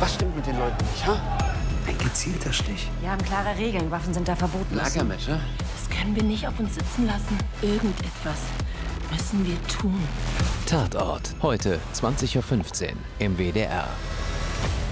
Was stimmt mit den Leuten nicht, ha? Ein gezielter Stich. Wir haben klare Regeln. Waffen sind da verboten. Lagermesser? Das können wir nicht auf uns sitzen lassen. Irgendetwas müssen wir tun. Tatort. Heute 20:15 Uhr im WDR.